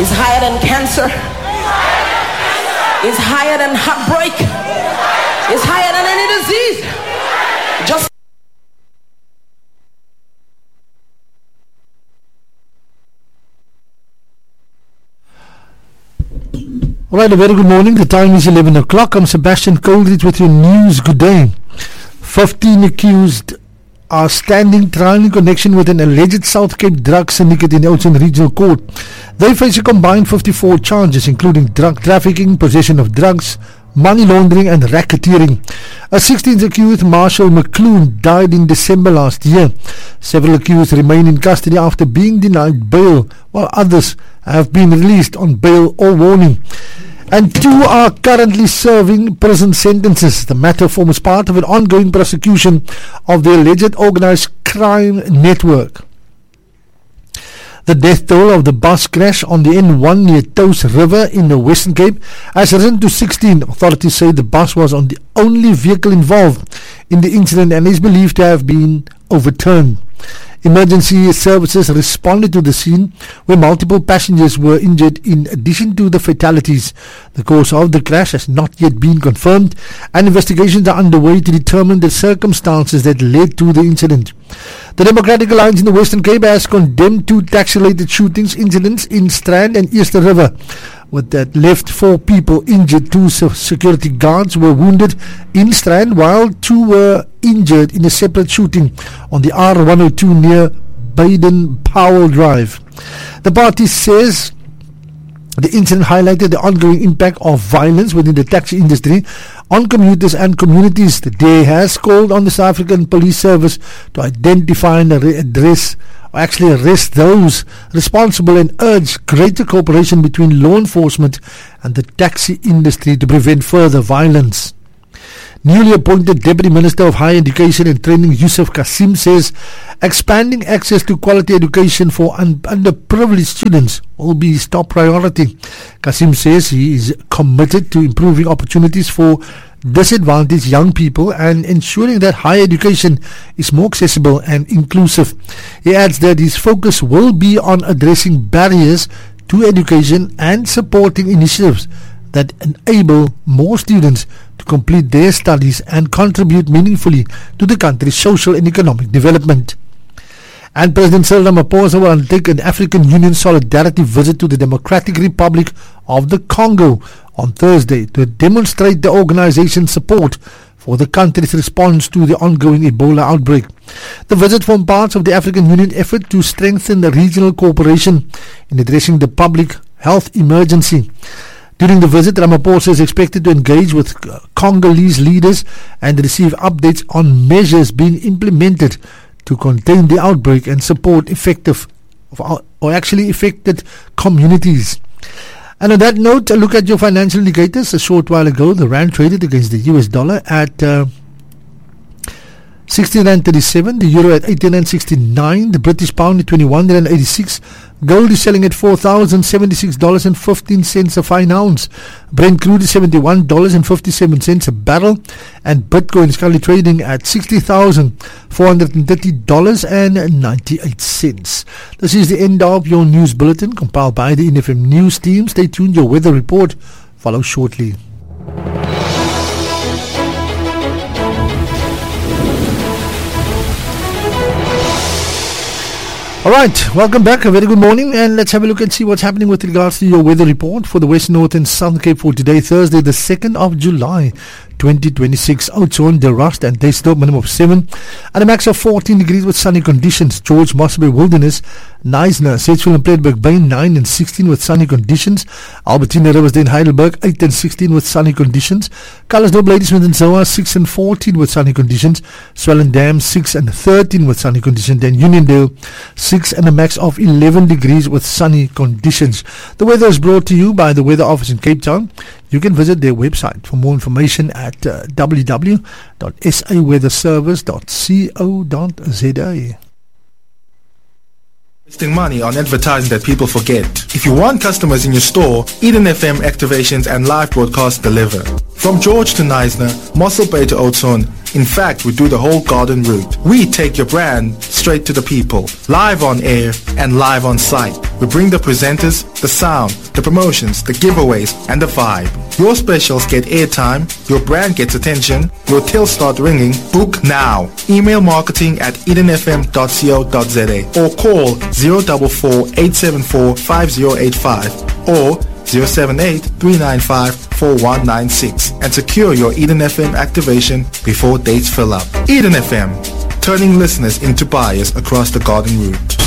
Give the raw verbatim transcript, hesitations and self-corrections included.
is higher than cancer, is higher than heartbreak, is higher than any disease. Just All right, a very good morning. The time is eleven o'clock. I'm Sebastian Coldridge with your news. Good day. fifteen accused are standing trial in connection with an alleged South Cape drug syndicate in the Oudtshoorn Regional Court. They face a combined fifty-four charges, including drug trafficking, possession of drugs, money laundering and racketeering. A sixteenth accused, Marshall McClune, died in December last year. Several accused remain in custody after being denied bail, while others have been released on bail or warning. And two are currently serving prison sentences. The matter forms part of an ongoing prosecution of the alleged organized crime network. The death toll of the bus crash on the N one near Touws River in the Western Cape has risen to sixteen. Authorities say the bus was on the only vehicle involved in the incident and is believed to have been overturned. Emergency services responded to the scene where multiple passengers were injured in addition to the fatalities. The cause of the crash has not yet been confirmed and investigations are underway to determine the circumstances that led to the incident. The Democratic Alliance in the Western Cape has condemned two tax-related shootings incidents in Strand and Easter River, with that left four people injured. Two security guards were wounded in Strand, while two were injured in a separate shooting on the R one oh two near Baden-Powell Drive. The party says the incident highlighted the ongoing impact of violence within the taxi industry on commuters and communities. The D A has called on the South African Police Service to identify and address or actually arrest those responsible and urge greater cooperation between law enforcement and the taxi industry to prevent further violence. Newly appointed Deputy Minister of Higher Education and Training Yusuf Kasim says expanding access to quality education for un- underprivileged students will be his top priority. Kasim says he is committed to improving opportunities for disadvantaged young people and ensuring that higher education is more accessible and inclusive. He adds that his focus will be on addressing barriers to education and supporting initiatives that enable more students to complete their studies and contribute meaningfully to the country's social and economic development. And President Cyril Ramaphosa will undertake an African Union solidarity visit to the Democratic Republic of the Congo on Thursday to demonstrate the organization's support for the country's response to the ongoing Ebola outbreak. The visit forms part of the African Union effort to strengthen the regional cooperation in addressing the public health emergency. During the visit, Ramaphosa is expected to engage with Congolese leaders and receive updates on measures being implemented to contain the outbreak and support effective or actually affected communities. And on that note, a look at your financial indicators. A short while ago, the rand traded against the U S dollar at uh, sixteen rand thirty-seven, the euro at eighteen rand sixty-nine, the British pound at twenty-one rand eighty-six. Gold is selling at four thousand seventy-six dollars and fifteen cents a fine ounce. Brent crude is seventy-one dollars and fifty-seven cents a barrel, and Bitcoin is currently trading at sixty thousand four hundred thirty dollars and ninety-eight cents. This is the end of your news bulletin compiled by the N F M News team. Stay tuned, your weather report follows shortly. Alright, welcome back, a very good morning, and let's have a look and see what's happening with regards to your weather report for the West, North and Southern Cape for today, Thursday the second of July twenty twenty-six. Oudtshoorn, De Rust and Duisendorp, minimum of seven and a max of fourteen degrees with sunny conditions. George, Mossel Bay Wilderness, Neisner, Sedgefield and Plettenberg Bay nine and sixteen with sunny conditions. Albertina, Riversdale, Heidelberg eight and sixteen with sunny conditions. Calisdorp, Ladysmith and Zoa six and fourteen with sunny conditions. Swellendam six and thirteen with sunny conditions. Then Uniondale six and a max of eleven degrees with sunny conditions. The weather is brought to you by the Weather Office in Cape Town. You can visit their website for more information at uh, w w w dot s a weather service dot co dot z a. Wasting money on advertising that people forget. If you want customers in your store, Eden F M activations and live broadcasts deliver. From George to Neisner, Mossel Bay to Oudtshoorn, in fact, we do the whole garden route. We take your brand straight to the people, live on air and live on site. We bring the presenters, the sound, the promotions, the giveaways, and the vibe. Your specials get airtime, your brand gets attention, your tills start ringing. Book now. Email marketing at eden f m dot co dot z a or call zero four four, eight seven four, five zero eight five or zero seven eight, three nine five, four one nine six and secure your Eden F M activation before dates fill up. Eden F M, turning listeners into buyers across the garden route.